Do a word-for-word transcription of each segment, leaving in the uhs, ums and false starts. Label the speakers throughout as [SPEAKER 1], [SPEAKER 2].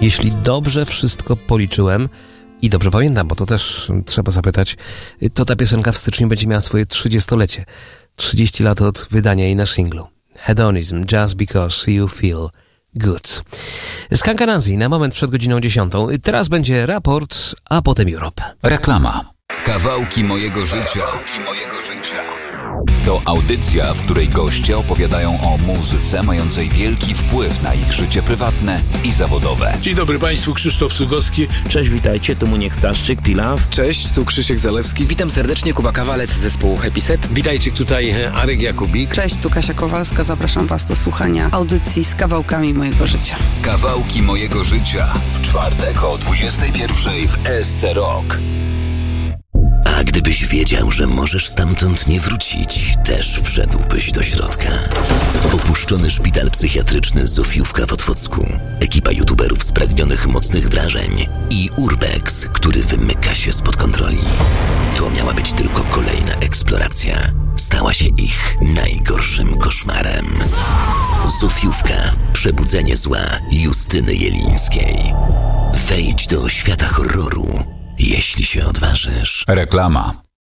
[SPEAKER 1] Jeśli dobrze wszystko policzyłem i dobrze pamiętam, bo to też trzeba zapytać, to ta piosenka w styczniu będzie miała swoje trzydziestolecie. trzydzieści lat od wydania jej na singlu. Hedonism, Just Because You Feel Good. Skanka Nancy na moment przed godziną dziesiątą. Teraz będzie raport, a potem Europe.
[SPEAKER 2] Reklama. Kawałki mojego życia. Kawałki mojego życia. To audycja, w której goście opowiadają o muzyce mającej wielki wpływ na ich życie prywatne i zawodowe.
[SPEAKER 3] Dzień dobry Państwu, Krzysztof Cugowski.
[SPEAKER 4] Cześć, witajcie, tu Muniek Staszczyk, Pilaw.
[SPEAKER 5] Cześć, tu Krzysiek Zalewski.
[SPEAKER 6] Witam serdecznie, Kuba Kawalec z zespołu Happy Set.
[SPEAKER 3] Witajcie, tutaj Arek Jakubik.
[SPEAKER 7] Cześć, tu Kasia Kowalska, zapraszam Was do słuchania audycji z kawałkami mojego życia.
[SPEAKER 2] Kawałki mojego życia w czwartek o dwudziestej pierwszej w S C Rock.
[SPEAKER 8] A gdybyś wiedział, że możesz stamtąd nie wrócić, też wszedłbyś do środka. Opuszczony szpital psychiatryczny Zofiówka w Otwocku, ekipa youtuberów spragnionych mocnych wrażeń i Urbex, który wymyka się spod kontroli. To miała być tylko kolejna eksploracja. Stała się ich najgorszym koszmarem. Zofiówka. Przebudzenie zła Justyny Jelińskiej. Wejdź do świata horroru, jeśli się odważysz.
[SPEAKER 2] Reklama.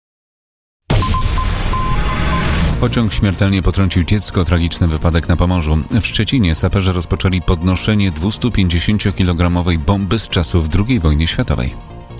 [SPEAKER 9] Pociąg śmiertelnie potrącił dziecko. Tragiczny wypadek na Pomorzu. W Szczecinie saperzy rozpoczęli podnoszenie dwustupięćdziesięciokilogramowej bomby z czasów drugiej wojny światowej.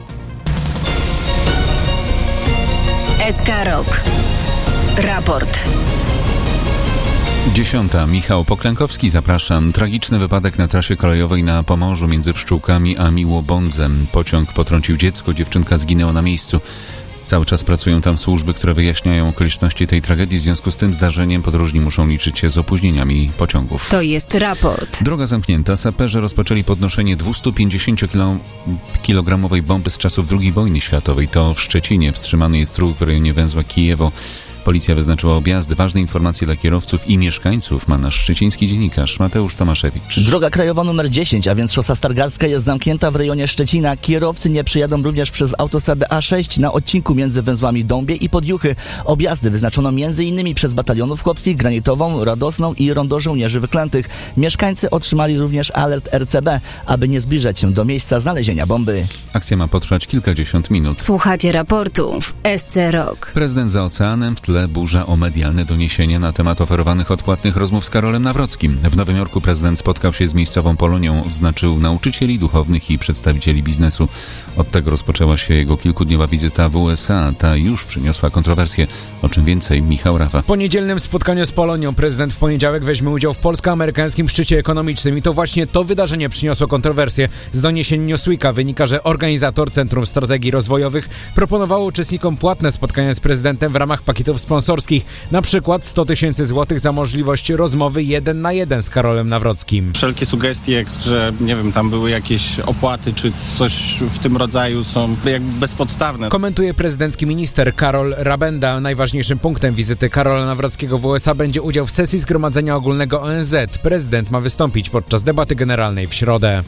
[SPEAKER 10] S K Rock. Raport.
[SPEAKER 9] Dziesiąta. Michał Poklękowski, zapraszam. Tragiczny wypadek na trasie kolejowej na Pomorzu między Pszczółkami a Miłobądzem. Pociąg potrącił dziecko, dziewczynka zginęła na miejscu. Cały czas pracują tam służby, które wyjaśniają okoliczności tej tragedii. W związku z tym zdarzeniem podróżni muszą liczyć się z opóźnieniami pociągów.
[SPEAKER 10] To jest raport.
[SPEAKER 9] Droga zamknięta. Saperzy rozpoczęli podnoszenie dwustupięćdziesięciokilogramowej bomby z czasów drugiej wojny światowej. To w Szczecinie. Wstrzymany jest ruch w rejonie węzła Kijewo. Policja wyznaczyła objazdy. Ważne informacje dla kierowców i mieszkańców ma nasz szczeciński dziennikarz Mateusz Tomaszewicz.
[SPEAKER 11] Droga krajowa numer dziesięć, a więc szosa Stargardzka, jest zamknięta w rejonie Szczecina. Kierowcy nie przejadą również przez autostradę A sześć na odcinku między węzłami Dąbie i Podjuchy. Objazdy wyznaczono między innymi przez batalionów chłopskich, Granitową, Radosną i Rondo Żołnierzy Wyklętych. Mieszkańcy otrzymali również alert R C B, aby nie zbliżać się do miejsca znalezienia bomby.
[SPEAKER 9] Akcja ma potrwać kilkadziesiąt minut.
[SPEAKER 10] Słuchacie raportu w S C Rock.
[SPEAKER 9] Prezydent za oceanem, w tle burza o medialne doniesienia na temat oferowanych odpłatnych rozmów z Karolem Nawrockim. W Nowym Jorku prezydent spotkał się z miejscową Polonią, odznaczył nauczycieli, duchownych i przedstawicieli biznesu. Od tego rozpoczęła się jego kilkudniowa wizyta w U S A. Ta już przyniosła kontrowersje. O czym więcej Michał Rawa.
[SPEAKER 12] W poniedzielnym spotkaniu z Polonią prezydent w poniedziałek weźmie udział w polsko-amerykańskim szczycie ekonomicznym i to właśnie to wydarzenie przyniosło kontrowersje. Z doniesień Newsweeka wynika, że organizator Centrum Strategii Rozwojowych proponował uczestnikom płatne spotkania z prezydentem w ramach pakietów sponsorskich, na przykład sto tysięcy złotych za możliwość rozmowy jeden na jeden z Karolem Nawrockim.
[SPEAKER 13] Wszelkie sugestie, że nie wiem, tam były jakieś opłaty czy coś w tym rodzaju, są jakby bezpodstawne.
[SPEAKER 12] Komentuje prezydencki minister Karol Rabenda. Najważniejszym punktem wizyty Karola Nawrockiego w U S A będzie udział w sesji Zgromadzenia Ogólnego O N Z. Prezydent ma wystąpić podczas debaty generalnej w środę.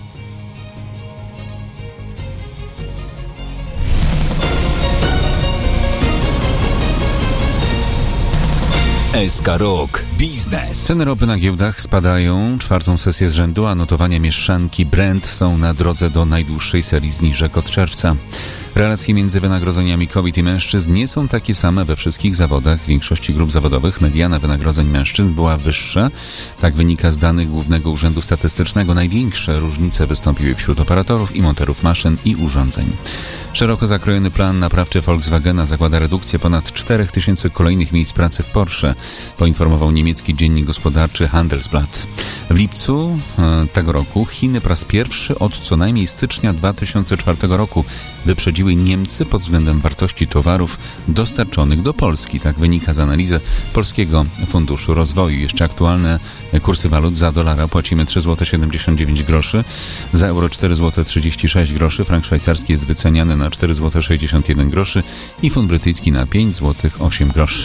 [SPEAKER 2] S K Rock Biznes.
[SPEAKER 9] Ceny ropy na giełdach spadają czwartą sesję z rzędu, a notowania mieszanki Brent są na drodze do najdłuższej serii zniżek od czerwca. Relacje między wynagrodzeniami kobiet i mężczyzn nie są takie same we wszystkich zawodach. W większości grup zawodowych mediana wynagrodzeń mężczyzn była wyższa. Tak wynika z danych Głównego Urzędu Statystycznego. Największe różnice wystąpiły wśród operatorów i monterów maszyn i urządzeń. Szeroko zakrojony plan naprawczy Volkswagena zakłada redukcję ponad cztery tysiące kolejnych miejsc pracy w Porsche, poinformował niemiecki dziennik gospodarczy Handelsblatt. W lipcu e, tego roku Chiny po raz pierwszy od co najmniej stycznia dwa tysiące czwartego roku wyprzedziły Niemcy pod względem wartości towarów dostarczonych do Polski. Tak wynika z analizy Polskiego Funduszu Rozwoju. Jeszcze aktualne kursy walut: za dolara płacimy trzy złote siedemdziesiąt dziewięć groszy, za euro cztery złote trzydzieści sześć groszy, frank szwajcarski jest wyceniany na cztery złote sześćdziesiąt jeden groszy i funt brytyjski na pięć złotych osiem groszy.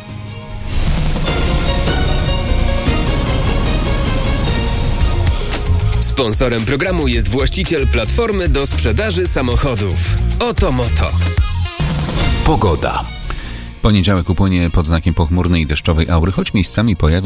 [SPEAKER 14] Sponsorem programu jest właściciel platformy do sprzedaży samochodów Otomoto.
[SPEAKER 2] Pogoda.
[SPEAKER 9] Poniedziałek upłynie pod znakiem pochmurnej i deszczowej aury, choć miejscami pojawi